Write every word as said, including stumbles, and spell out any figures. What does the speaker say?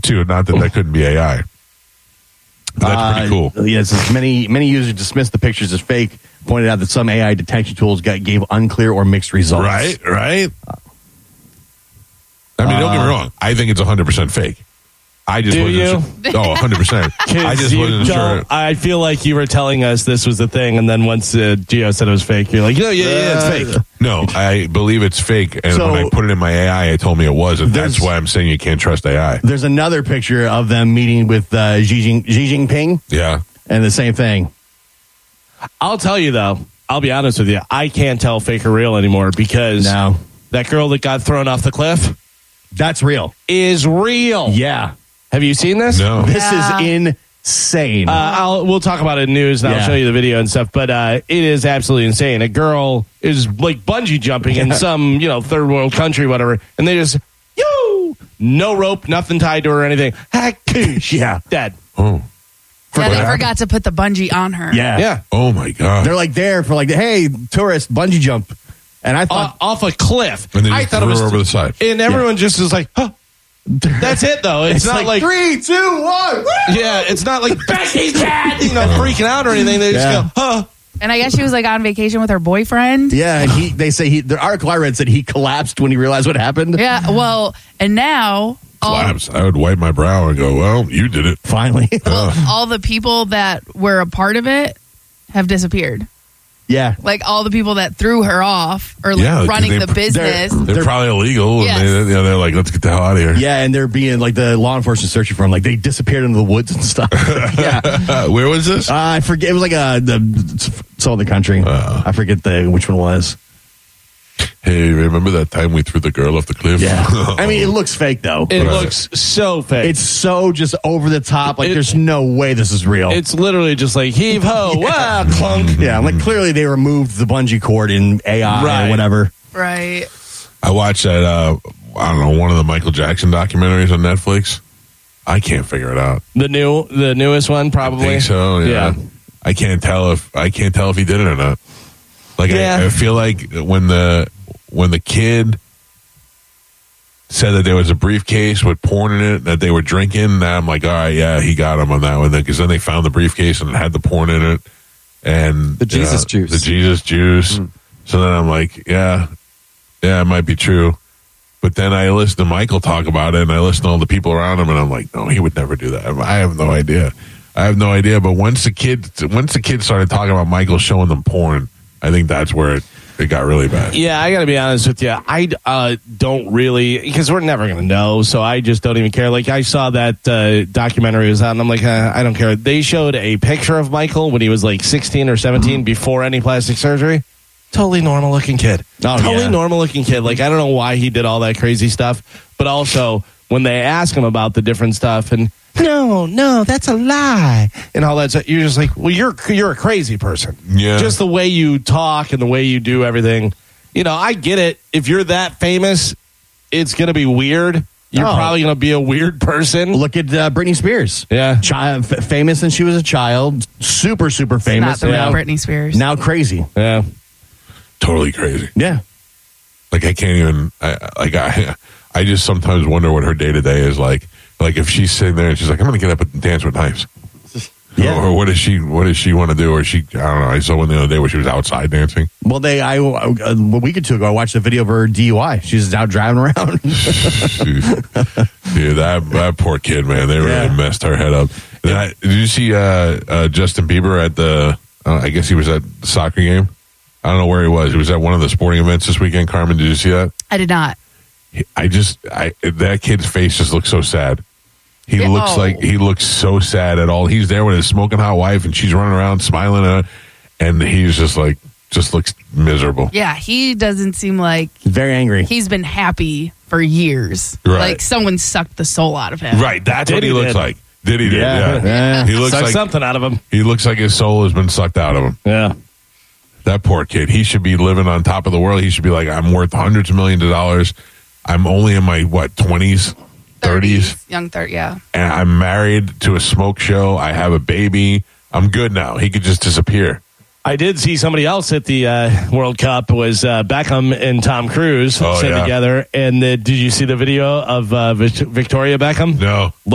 too. Not that that couldn't be A I. But that's pretty cool. Uh, yes, many many users dismissed the pictures as fake. Pointed out that some A I detection tools got, gave unclear or mixed results. Right, right. I mean, don't get me wrong. I think it's one hundred percent fake. I just Do wasn't you? sure. Oh, one hundred percent. I just You wasn't don't- sure. I feel like you were telling us this was the thing, and then once uh, Gio said it was fake, you're like, yeah, yeah, yeah, it's fake. No, I believe it's fake. And So- when I put it in my A I, it told me it was. And There's- that's why I'm saying you can't trust A I. There's another picture of them meeting with uh, Xi, Jing, Xi Jinping, Yeah. and the same thing. I'll tell you, though, I'll be honest with you, I can't tell fake or real anymore because No, that girl that got thrown off the cliff that's real. is real. Yeah, Have you seen this? No. this Yeah. is insane. Uh, I'll, we'll talk about it in news, and I'll Yeah. show you the video and stuff. But uh, it is absolutely insane. A girl is like bungee jumping in some, you know, third world country, whatever, and they just, yo, no rope, nothing tied to her or anything. Heck, Yeah. dead. Oh. Yeah, they Forgot. forgot to put the bungee on her. yeah, Yeah, Oh, my God. They're like there for like, hey, tourist bungee jump, and I O- thought off a cliff. And they I just thought threw it was her over the side. and everyone just is like, huh. That's it though. It's, it's, not like, like, three, two, one. Woo! yeah, it's not like Becky's dead, you know, freaking out or anything. They just Yeah. go, huh. And I guess she was like on vacation with her boyfriend. Yeah, and he they say he the article I read said he collapsed when he realized what happened. Yeah, well, and now all, Collapse. I would wipe my brow and go, well, you did it. Finally. all, all the people that were a part of it have disappeared. Yeah. Like all the people that threw her off or like Yeah, 'cause running they- the business. They're, They're- probably illegal. Yes. And they, you know, they're like, let's get the hell out of here. Yeah, and they're being like the law enforcement searching for him. Like they disappeared into the woods and stuff. yeah. Uh, where was this? Uh, I forget. It was like a the southern country. Uh. I forget the which one it was. Hey, remember that time we threw the girl off the cliff? Yeah. I mean, it looks fake though. It Right. looks so fake. It's so just over the top. Like It- there's no way this is real. It's literally just like heave ho, wah, clunk. yeah, like clearly they removed the bungee cord in A I Right. or whatever. Right. I watched that, uh, I don't know, one of the Michael Jackson documentaries on Netflix. I can't figure it out. The new, the newest one, I probably. think so, yeah. Yeah. I can't tell if I can't tell if he did it or not. Like Yeah. I, I feel like when the when the kid said that there was a briefcase with porn in it that they were drinking, now I'm like, all right, yeah, he got him on that one. Because then they found the briefcase and it had the porn in it and The Jesus you know, juice. the Jesus juice. So then I'm like, yeah, yeah, it might be true. But then I listened to Michael talk about it, and I listened to all the people around him, and I'm like, no, he would never do that. I have no idea. I have no idea. But once the kid, once the kid started talking about Michael showing them porn, I think that's where it, it got really bad. Yeah, I got to be honest with you. I uh, don't really, because we're never going to know, so I just don't even care. Like, I saw that uh, documentary was out, and I'm like, uh, I don't care. They showed a picture of Michael when he was like sixteen or seventeen before any plastic surgery. Totally normal looking kid. Oh, totally yeah. normal looking kid. Like, I don't know why he did all that crazy stuff, but also when they ask him about the different stuff and no, no, that's a lie and all that stuff, you're just like, well, you're you're a crazy person. Yeah. Just the way you talk and the way you do everything. You know, I get it. If you're that famous, it's going to be weird. You're Oh. probably going to be a weird person. Look at uh, Britney Spears. Yeah. Child, f- famous since she was a child. Super, super Not famous. the real now, Britney Spears. now crazy. Yeah. Totally crazy. Yeah. Like I can't even. I, like I, I just sometimes wonder what her day to day is like. Like if she's sitting there and she's like, I'm going to get up and dance with knives. Yeah. Or, or what does she? What does she want to do? Or she? I don't know. I saw one the other day where she was outside dancing. Well, they, I, uh, a week or two ago, I watched a video of her D U I. She's out driving around. Yeah, that that poor kid, man. They really Yeah. messed her head up. Then I, did you see uh, uh, Justin Bieber at the? Uh, I guess he was at the soccer game. I don't know where he was. He was at one of the sporting events this weekend. Carmen, did you see that? I did not. He- I just, I that kid's face just looks so sad. He Yeah, looks oh. like he looks so sad at all. He's there with his smoking hot wife, and she's running around smiling at her, and he's just like, just looks miserable. Yeah, he doesn't seem like Very angry. he's been happy for years. Right. Like someone sucked the soul out of him. Right, that's what Diddy he looks did. like. Did he? Did, Yeah. yeah. Yeah. He looks Suck like something out of him. he looks like his soul has been sucked out of him. Yeah. That poor kid. He should be living on top of the world. He should be like, I'm worth hundreds of millions of dollars. I'm only in my, what, twenties, thirties, Young thirty, yeah. and I'm married to a smoke show. I have a baby. I'm good now. He could just disappear. I did see somebody else at the uh, World Cup was uh, Beckham and Tom Cruise Oh, sit yeah. together. And the, did you see the video of uh, Vic- Victoria Beckham? No.